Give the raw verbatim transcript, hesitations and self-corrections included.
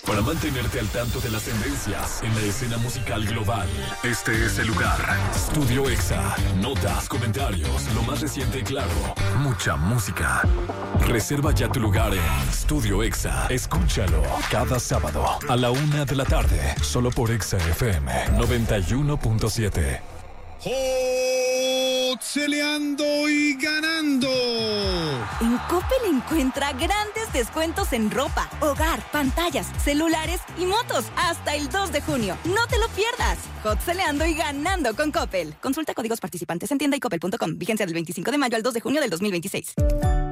Para mantenerte al tanto de las tendencias en la escena musical global, este es el lugar. Studio Exa. Notas, comentarios, lo más reciente y claro. Mucha música. Reserva ya tu lugar en Studio Exa. Escúchalo cada sábado a la una de la tarde. Solo por Exa F M noventa y uno punto siete. ¡Celeando y ganando! En Coppel encuentra grandes descuentos en ropa, hogar, pantallas, celulares y motos hasta el dos de junio. ¡No te lo pierdas! Hot celeando y ganando con Coppel. Consulta códigos participantes en tienda y coppel punto com. Vigencia del veinticinco de mayo al dos de junio del dos mil veintiséis.